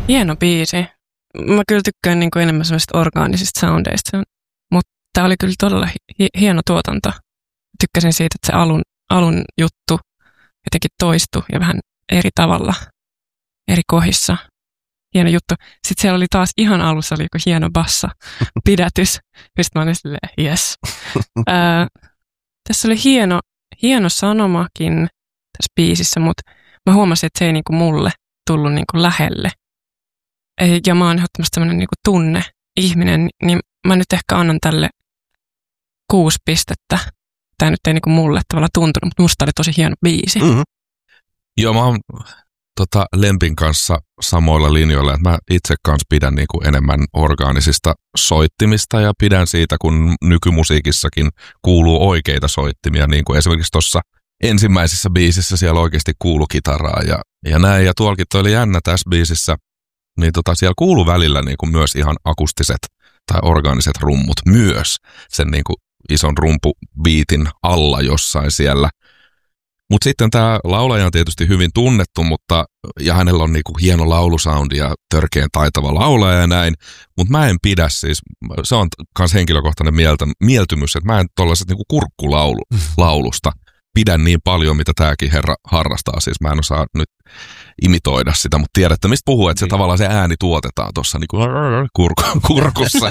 Hieno biisi. Mä kyllä tykkään niin kuin enemmän sellaisista orgaanisista soundeista, mutta tämä oli kyllä todella hieno tuotanto. Tykkäsin siitä, että se alun juttu jotenkin toistui ja vähän eri tavalla, eri kohdissa. Hieno juttu. Sitten siellä oli taas ihan alussa oli joku hieno bassa pidätys, mistä mä olin silleen, yes. Tässä oli hieno sanomakin tässä biisissä, mutta mä huomasin, että se ei niinku mulle tullut niinku lähelle. Ja mä oon ehdottomasti tämmöinen niinku tunne-ihminen, niin mä nyt ehkä annan tälle 6 pistettä. Tämä nyt ei niinku mulle tavallaan tuntunut, mutta musta oli tosi hieno biisi. Mm-hmm. Joo, mä oon Lempin kanssa samoilla linjoilla, että mä itse kanssa pidän niinku enemmän orgaanisista soittimista ja pidän siitä, kun nykymusiikissakin kuuluu oikeita soittimia, niin kuin esimerkiksi tuossa ensimmäisessä biisissä siellä oikeasti kuului kitaraa ja näin, ja tuolkin toi oli jännä tässä biisissä, niin siellä kuului välillä niinku myös ihan akustiset tai orgaaniset rummut myös sen niinku ison rumpubiitin alla jossain siellä. Mutta sitten tämä laulaja on tietysti hyvin tunnettu, ja hänellä on niinku hieno laulusoundi ja törkeän taitava laulaja ja näin, mutta mä en pidä siis, se on myös henkilökohtainen mieltymys, että mä en tuollaiset niinku kurkkulaulusta pidä niin paljon, mitä tämäkin herra harrastaa. Siis mä en osaa nyt imitoida sitä, mutta tiedätte, mistä puhuu, että se tavallaan se ääni tuotetaan tuossa niinku kurkussa.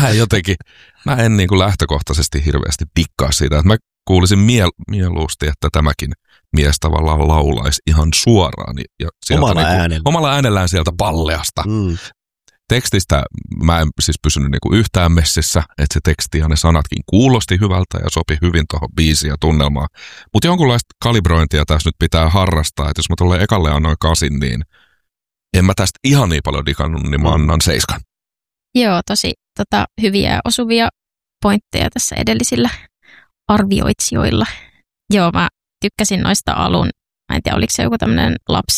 Mä en niinku lähtökohtaisesti hirveästi dikkaa siitä, että mä kuulisin mieluusti, että tämäkin mies tavallaan laulaisi ihan suoraan. Ja omalla äänellään sieltä palleasta. Mm. Tekstistä mä en siis pysynyt niinku yhtään messissä, että se teksti ja ne sanatkin kuulosti hyvältä ja sopi hyvin tuohon biisiin ja tunnelmaan. Mutta jonkunlaista kalibrointia tässä nyt pitää harrastaa, että jos mä tuolle ekalle annoin 8, niin en mä tästä ihan niin paljon digannut, niin mä annan 7. Joo, tosi hyviä ja osuvia pointteja tässä edellisillä arvioitsijoilla. Joo, mä tykkäsin noista alun, mä en tiedä oliko se joku tämmöinen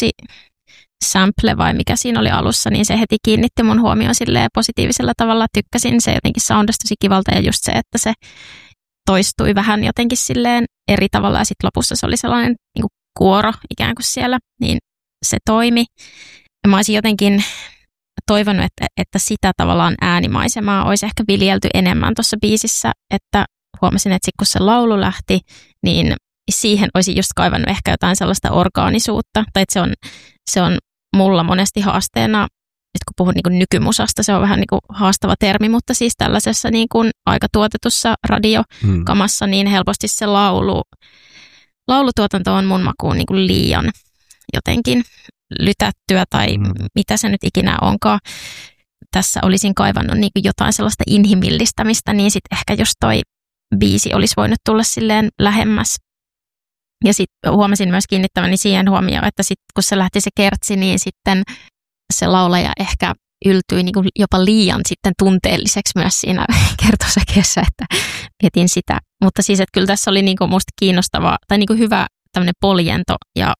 sample vai mikä siinä oli alussa, niin se heti kiinnitti mun huomioon silleen positiivisella tavalla. Tykkäsin, se jotenkin soundasi tosi kivalta ja just se, että se toistui vähän jotenkin silleen eri tavalla ja sitten lopussa se oli sellainen niin kuin kuoro ikään kuin siellä, niin se toimi. Ja mä olisin jotenkin toivonut, että sitä tavallaan äänimaisemaa olisi ehkä viljelty enemmän tuossa biisissä, että huomasin, että kun se laulu lähti, niin siihen olisin just kaivannut ehkä jotain sellaista orgaanisuutta, tai että se on mulla monesti haasteena, että kun puhun niin kuin nykymusasta, se on vähän niin kuin haastava termi, mutta siis tällaisessa niin kuin aika tuotetussa radiokamassa, niin helposti se laulutuotanto on mun makuun niin kuin liian jotenkin lytättyä, tai mitä se nyt ikinä onkaan. Tässä olisin kaivannut niin kuin jotain sellaista inhimillistämistä, niin sitten ehkä jos toi biisi olisi voinut tulla silleen lähemmäs. Ja sitten huomasin myös kiinnittäväni siihen huomioon, että sit, kun se lähti se kertsi, niin sitten se laulaja ehkä yltyi niin kuin jopa liian sitten tunteelliseksi myös siinä kertosäkeessä, että mietin sitä. Mutta siis, että kyllä tässä oli niin kuin musta kiinnostavaa tai niin kuin hyvä tämmöinen poljento ja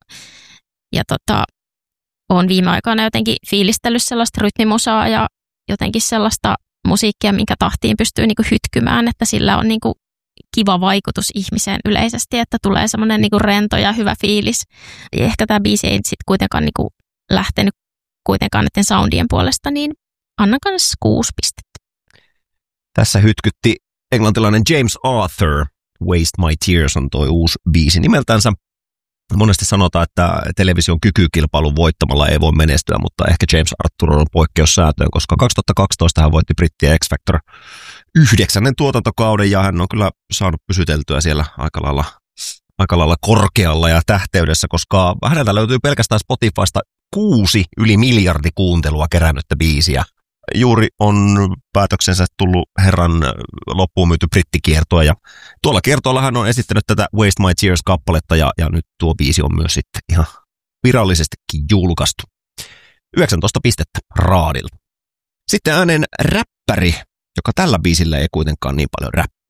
olen viime aikoina jotenkin fiilistellyt sellaista rytmimusaa ja jotenkin sellaista musiikkia, minkä tahtiin pystyy niin kuin hytkymään, että sillä on niin kuin kiva vaikutus ihmiseen yleisesti, että tulee semmoinen niin kuin rento ja hyvä fiilis. Ja ehkä tämä biisi ei sitten kuitenkaan niin kuin lähtenyt kuitenkaan näiden soundien puolesta, niin annan kanssa 6 pistettä. Tässä hytkytti englantilainen James Arthur. Waste My Tears on toi uusi biisi nimeltänsä. Monesti sanotaan, että television kykykilpailun voittamalla ei voi menestyä, mutta ehkä James Arthur on poikkeus sääntöön, koska 2012 hän voitti Brittien X Factor 9. tuotantokauden ja hän on kyllä saanut pysyteltyä siellä aika lailla korkealla ja tähteydessä, koska häneltä löytyy pelkästään Spotifysta 6 yli miljardi kuuntelua kerännyttä biisiä. Juuri on päätöksensä tullut herran loppuun myyty brittikiertoa ja tuolla kiertoilla hän on esittänyt tätä Waste My Tears-kappaletta ja nyt tuo biisi on myös sitten ihan virallisestikin julkaistu. 19 pistettä raadilta. Sitten ääneen räppäri, joka tällä biisillä ei kuitenkaan niin paljon räppää.